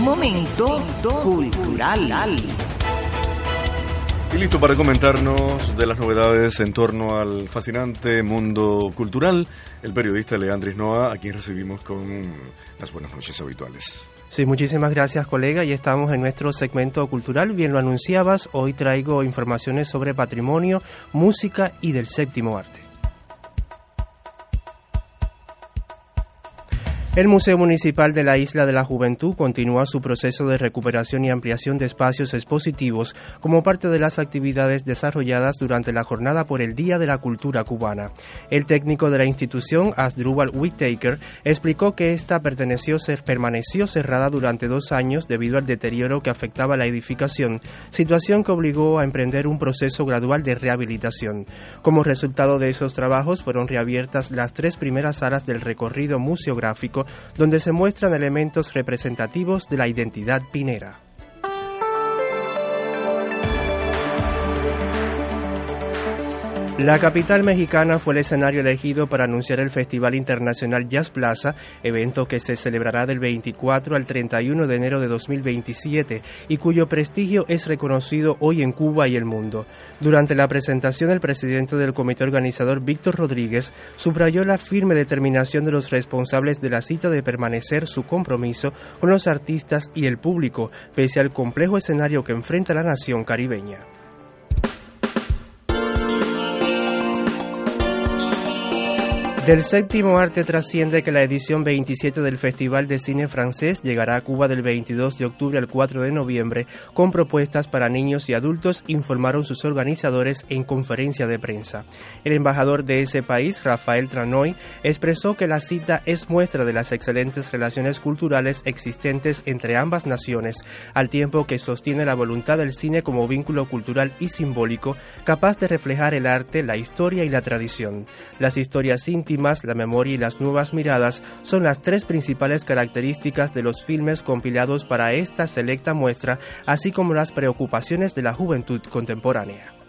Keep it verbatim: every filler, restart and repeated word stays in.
Momento cultural. Y listo para comentarnos de las novedades en torno al fascinante mundo cultural, el periodista Leandris Noa, a quien recibimos con las buenas noches habituales. Sí, muchísimas gracias, colega, y estamos en nuestro segmento cultural. Bien lo anunciabas, hoy traigo informaciones sobre patrimonio, música y del séptimo arte. El Museo Municipal de la Isla de la Juventud continúa su proceso de recuperación y ampliación de espacios expositivos como parte de las actividades desarrolladas durante la jornada por el Día de la Cultura Cubana. El técnico de la institución, Asdrúbal Whittaker, explicó que esta perteneció, ser, permaneció cerrada durante dos años debido al deterioro que afectaba la edificación, situación que obligó a emprender un proceso gradual de rehabilitación. Como resultado de esos trabajos, fueron reabiertas las tres primeras salas del recorrido museográfico, donde se muestran elementos representativos de la identidad pinera. La capital mexicana fue el escenario elegido para anunciar el Festival Internacional Jazz Plaza, evento que se celebrará del veinticuatro al treinta y uno de enero de dos mil veintisiete y cuyo prestigio es reconocido hoy en Cuba y el mundo. Durante la presentación, el presidente del comité organizador, Víctor Rodríguez, subrayó la firme determinación de los responsables de la cita de permanecer su compromiso con los artistas y el público, pese al complejo escenario que enfrenta la nación caribeña. Del séptimo arte trasciende que la edición veintisiete del Festival de Cine Francés llegará a Cuba del veintidós de octubre al cuatro de noviembre con propuestas para niños y adultos, informaron sus organizadores en conferencia de prensa. El embajador de ese país, Rafael Tranoy, expresó que la cita es muestra de las excelentes relaciones culturales existentes entre ambas naciones, al tiempo que sostiene la voluntad del cine como vínculo cultural y simbólico capaz de reflejar el arte, la historia y la tradición. Las historias íntimas, la memoria y las nuevas miradas son las tres principales características de los filmes compilados para esta selecta muestra, así como las preocupaciones de la juventud contemporánea.